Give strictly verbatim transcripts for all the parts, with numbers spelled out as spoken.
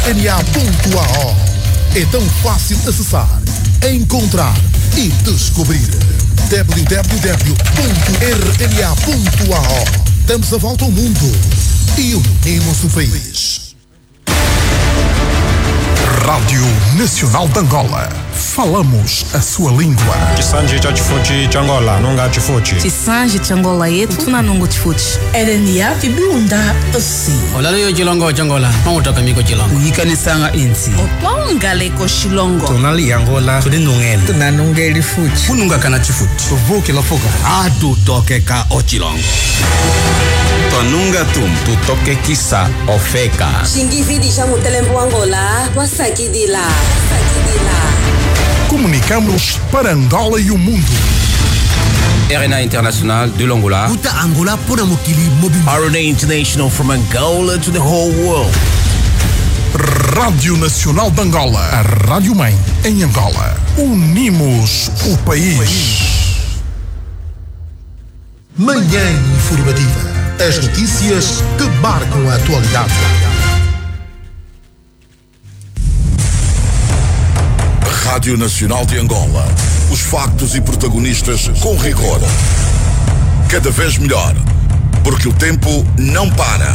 N A ponto A O. É tão fácil acessar, encontrar e descobrir. w w w ponto r n a ponto a o. Damos a volta ao mundo e unimos o país. Rádio Nacional de Angola. Falamos a sua língua. Chisanji cha chifuchi cha Angola, nunga chifuchi. Chisanji cha Angola yetu tuna nungu chifuchi. R N A vibunda asi. Olalo yo chilongo cha Angola, mangutoka miko chilongo. Uyikanisanga insi. Otonga leko shilongo. Tonali Angola, tudinungene. Tunanungeli fuchi. Kununga kana chifuchi. Tuvuki la fuga. Atu toke ka ochilongo. Tonunga tum, tu toke kisa ofeka. Shingividi cha mutelembo Angola, wasaki de lá, wasaki de lá. Comunicamos para Angola e o mundo. R N A International de l'Angola. Uta Angola pura mokili mobile. R N A International from Angola to the whole world. Rádio Nacional de Angola, a Rádio Mãe em Angola. Unimos o país. Manhã informativa. As notícias que marcam a atualidade. Rádio Nacional de Angola. Os factos e protagonistas com rigor. Cada vez melhor. Porque o tempo não para.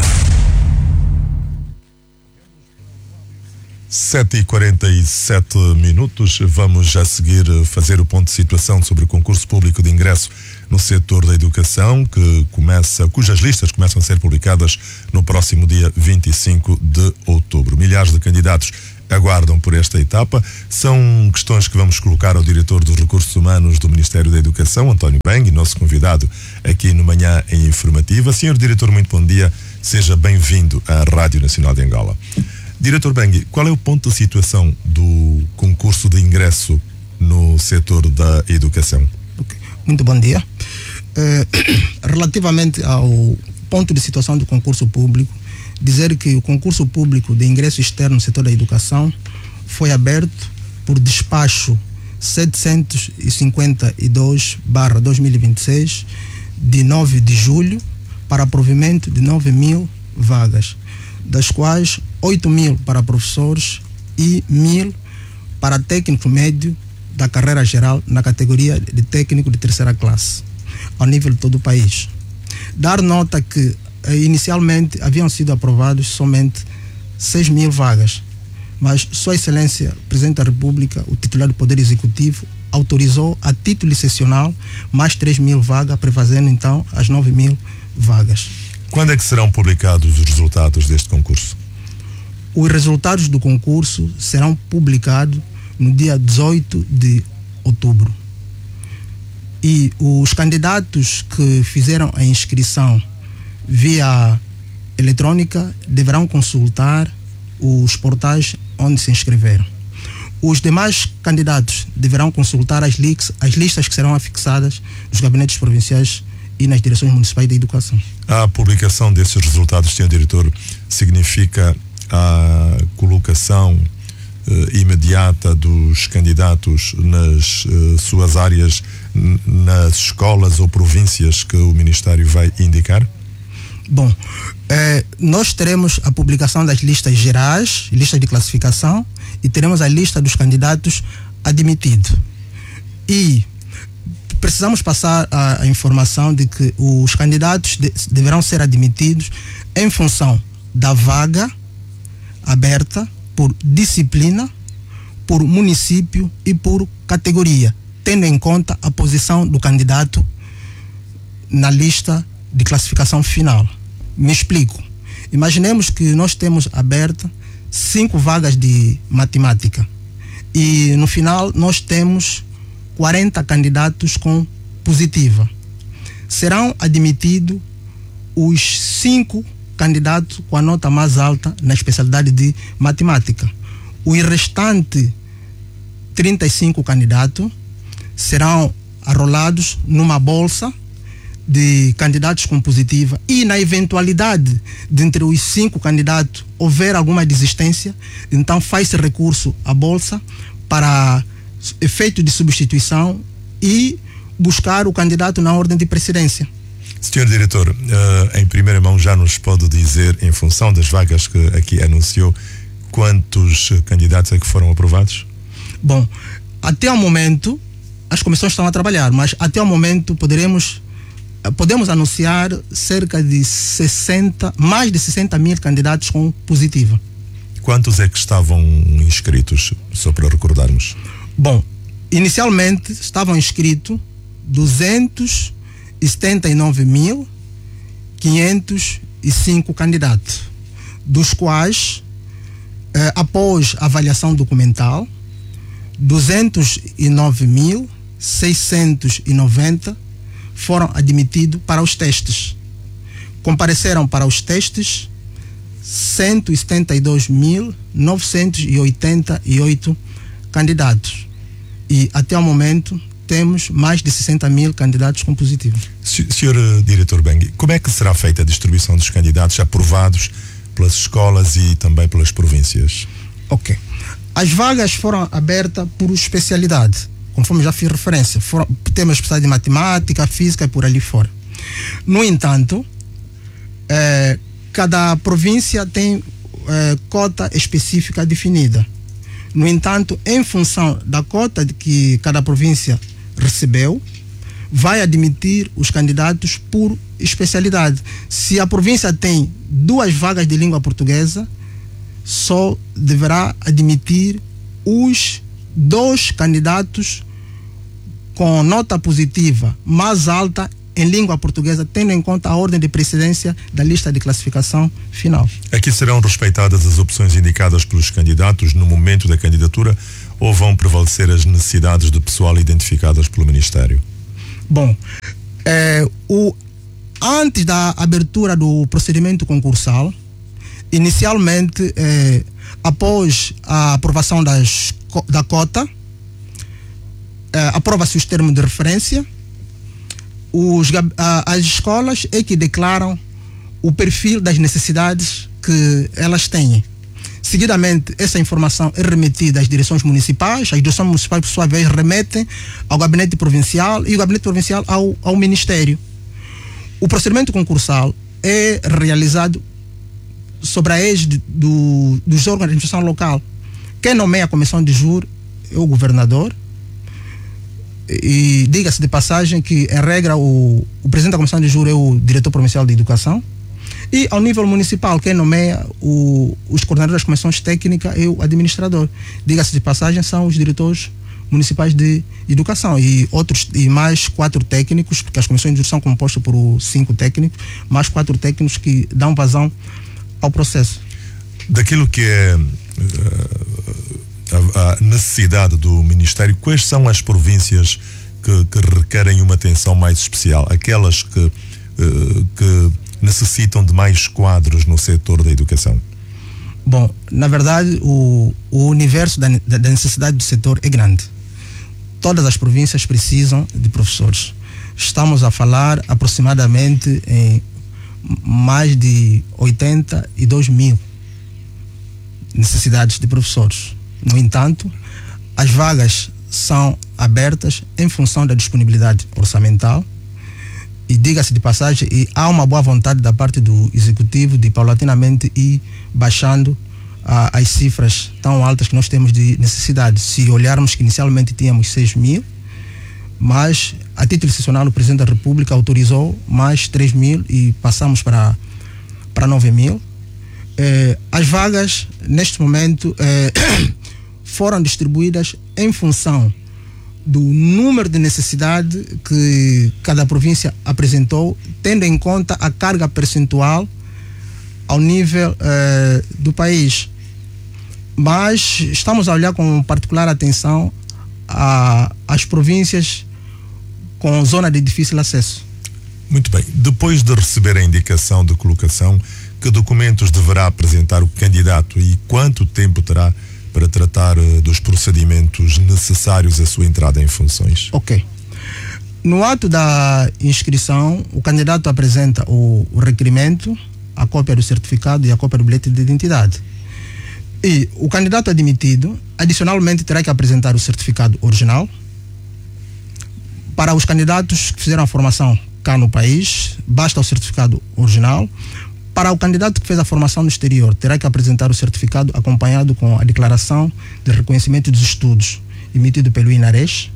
sete e quarenta e sete minutos. Vamos a seguir fazer o ponto de situação sobre o concurso público de ingresso no setor da educação, que começa, cujas listas começam a ser publicadas no próximo dia vinte e cinco de outubro. Milhares de candidatos aguardam por esta etapa. São questões que vamos colocar ao diretor dos Recursos Humanos do Ministério da Educação, António Beng, nosso convidado aqui no Manhã em Informativa. Senhor Diretor, muito bom dia. Seja bem-vindo à Rádio Nacional de Angola. Diretor Beng, qual é o ponto de situação do concurso de ingresso no setor da educação? Okay. Muito bom dia. Eh, relativamente ao ponto de situação do concurso público, dizer que o concurso público de ingresso externo no setor da educação foi aberto por despacho setecentos e cinquenta e dois barra dois mil e vinte e seis de nove de julho para provimento de nove mil vagas, das quais oito mil para professores e mil para técnico médio da carreira geral na categoria de técnico de terceira classe, ao nível de todo o país. Dar nota que eh, inicialmente haviam sido aprovados somente seis mil vagas, mas Sua Excelência Presidente da República, o titular do Poder Executivo, autorizou a título excepcional mais três mil vagas, prefazendo então as nove mil vagas. Quando é que serão publicados os resultados deste concurso? Os resultados do concurso serão publicados no dia dezoito de outubro. E os candidatos que fizeram a inscrição via eletrônica deverão consultar os portais onde se inscreveram. Os demais candidatos deverão consultar as, li- as listas que serão afixadas nos gabinetes provinciais e nas direções municipais de educação. A publicação desses resultados, senhor Diretor, significa a colocação eh, imediata dos candidatos nas eh, suas áreas, n- nas escolas ou províncias que o Ministério vai indicar? Bom, eh, nós teremos a publicação das listas gerais, listas de classificação, e teremos a lista dos candidatos admitidos. E precisamos passar a, a informação de que os candidatos de, deverão ser admitidos em função da vaga aberta por disciplina, por município e por categoria, tendo em conta a posição do candidato na lista de classificação final. Me explico. Imaginemos que nós temos aberta cinco vagas de matemática e no final nós temos quarenta candidatos com positiva. Serão admitidos os cinco candidatos com a nota mais alta na especialidade de matemática. Os restantes trinta e cinco candidatos serão arrolados numa bolsa de candidatos com positiva e, na eventualidade de entre os cinco candidatos houver alguma desistência, então faz-se recurso à bolsa para efeito de substituição e buscar o candidato na ordem de precedência. senhor Diretor, uh, em primeira mão já nos pode dizer, em função das vagas que aqui anunciou, quantos candidatos é que foram aprovados? Bom, até o momento as comissões estão a trabalhar, mas até o momento poderemos podemos anunciar cerca de sessenta, mais de sessenta mil candidatos com positiva. Quantos é que estavam inscritos, só para recordarmos? Bom, inicialmente estavam inscritos duzentos e setenta e nove mil quinhentos e cinco candidatos, dos quais, eh, após avaliação documental, duzentos e nove mil seiscentos e noventa foram admitidos para os testes. Compareceram para os testes cento e setenta e dois mil novecentos e oitenta e oito candidatos. E até o momento temos mais de sessenta mil candidatos com positivo. senhor Diretor Bengui, como é que será feita a distribuição dos candidatos aprovados pelas escolas e também pelas províncias? Ok. As vagas foram abertas por especialidade, conforme já fiz referência. Foram temas especiais de matemática, física e por ali fora. No entanto, eh, cada província tem eh, cota específica definida. No entanto, em função da cota que cada província recebeu, vai admitir os candidatos por especialidade. Se a província tem duas vagas de língua portuguesa, só deverá admitir os dois candidatos com nota positiva mais alta em língua portuguesa, tendo em conta a ordem de precedência da lista de classificação final. Aqui serão respeitadas as opções indicadas pelos candidatos no momento da candidatura ou vão prevalecer as necessidades do pessoal identificadas pelo Ministério? Bom, é, o, antes da abertura do procedimento concursal, inicialmente, é, após a aprovação das, da cota, é, aprova-se os termos de referência. Os, a, as escolas é que declaram o perfil das necessidades que elas têm. Seguidamente, essa informação é remetida às direções municipais, as direções municipais, por sua vez, remetem ao gabinete provincial e o gabinete provincial ao, ao Ministério. O procedimento concursal é realizado sobre a égide do, dos órgãos de administração local. Quem nomeia a comissão de júri é o governador. E diga-se de passagem que, em regra, o, o presidente da comissão de júri é o diretor provincial de educação. E, ao nível municipal, quem nomeia o, os coordenadores das comissões técnicas é o administrador. Diga-se de passagem, são os diretores municipais de educação e outros e mais quatro técnicos, porque as comissões de júri são compostas por cinco técnicos, mais quatro técnicos que dão vazão ao processo. Daquilo que é uh, a, a necessidade do Ministério, quais são as províncias que, que requerem uma atenção mais especial? Aquelas que, uh, que necessitam de mais quadros no setor da educação? Bom, na verdade, o, o universo da, da necessidade do setor é grande. Todas as províncias precisam de professores. Estamos a falar aproximadamente em mais de oitenta e dois mil necessidades de professores. No entanto, as vagas são abertas em função da disponibilidade orçamental e, diga-se de passagem, e há uma boa vontade da parte do executivo de paulatinamente ir baixando ah, as cifras tão altas que nós temos de necessidade. Se olharmos que inicialmente tínhamos seis mil, mas a título excepcional o Presidente da República autorizou mais três mil e passamos para, para nove mil. Eh, as vagas, neste momento, eh, foram distribuídas em função do número de necessidade que cada província apresentou, tendo em conta a carga percentual ao nível eh, do país. Mas estamos a olhar com particular atenção a, as províncias com zona de difícil acesso. Muito bem. Depois de receber a indicação de colocação, que documentos deverá apresentar o candidato e quanto tempo terá para tratar uh, dos procedimentos necessários à sua entrada em funções? Ok. No ato da inscrição, o candidato apresenta o, o requerimento, a cópia do certificado e a cópia do bilhete de identidade. E o candidato admitido, adicionalmente, terá que apresentar o certificado original. Para os candidatos que fizeram a formação cá no país, basta o certificado original. Para o candidato que fez a formação no exterior, terá que apresentar o certificado acompanhado com a declaração de reconhecimento dos estudos emitido pelo INARES,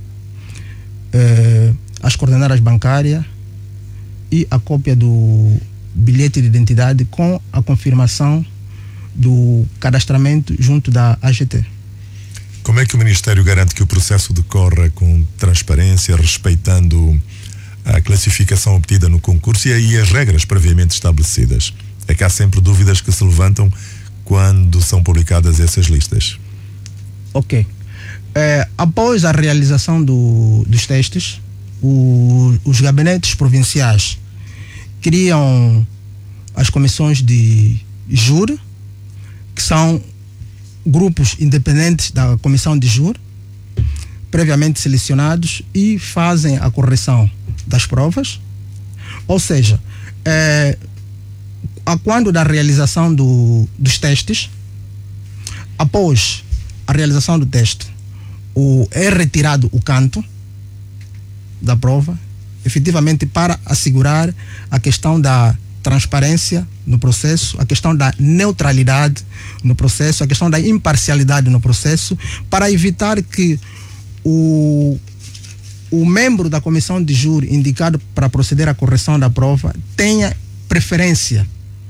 eh, as coordenadas bancárias e a cópia do bilhete de identidade com a confirmação do cadastramento junto da A G T. Como é que o Ministério garante que o processo decorra com transparência, respeitando a classificação obtida no concurso e as regras previamente estabelecidas? É que há sempre dúvidas que se levantam quando são publicadas essas listas. Ok. É, após a realização do, dos testes, o, os gabinetes provinciais criam as comissões de júri, que são grupos independentes da comissão de júri, previamente selecionados, e fazem a correção das provas. Ou seja, é, a quando da realização do, dos testes, após a realização do teste, o, é retirado o canto da prova, efetivamente para assegurar a questão da transparência no processo, a questão da neutralidade no processo, a questão da imparcialidade no processo, para evitar que o, o membro da comissão de júri indicado para proceder à correção da prova tenha preferência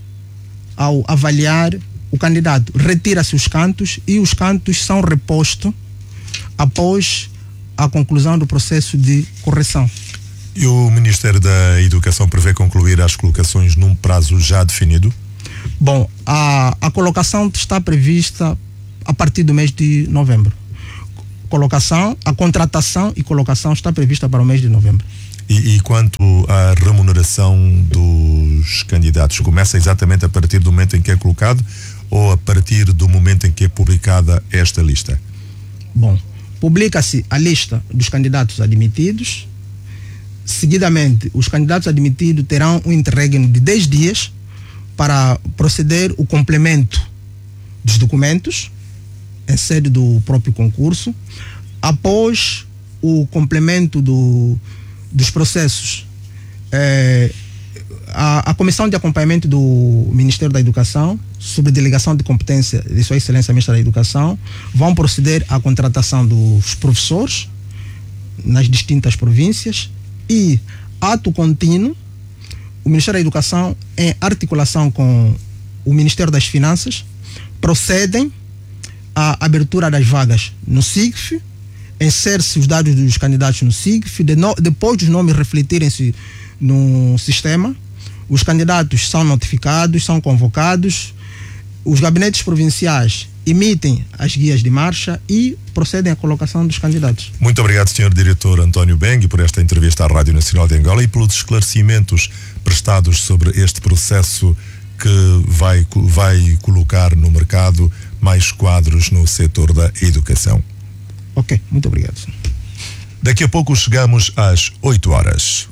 ao avaliar o candidato. Retira-se os cantos e os cantos são repostos após a conclusão do processo de correção. E o Ministério da Educação prevê concluir as colocações num prazo já definido? Bom, a, a colocação está prevista a partir do mês de novembro. Colocação, a contratação e colocação está prevista para o mês de novembro. E, e quanto à remuneração dos candidatos, começa exatamente a partir do momento em que é colocado ou a partir do momento em que é publicada esta lista? Bom, publica-se a lista dos candidatos admitidos. Seguidamente, os candidatos admitidos terão um interregno de dez dias para proceder o complemento dos documentos em sede do próprio concurso. Após o complemento do, dos processos, eh, a, a Comissão de Acompanhamento do Ministério da Educação, sob delegação de competência de Sua Excelência Ministra da Educação, vão proceder à contratação dos professores nas distintas províncias e, ato contínuo, o Ministério da Educação, em articulação com o Ministério das Finanças, procedem à abertura das vagas no S I G F, insere-se os dados dos candidatos no S I G F, de no, depois dos nomes refletirem-se no sistema, os candidatos são notificados, são convocados, os gabinetes provinciais emitem as guias de marcha e procedem à colocação dos candidatos. Muito obrigado, senhor Diretor António Beng, por esta entrevista à Rádio Nacional de Angola e pelos esclarecimentos prestados sobre este processo que vai, vai colocar no mercado mais quadros no setor da educação. Ok, muito obrigado. Daqui a pouco chegamos às oito horas.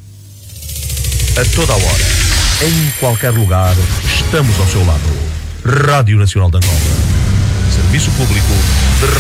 A toda a hora, em qualquer lugar, estamos ao seu lado. Rádio Nacional de Angola. Serviço Público de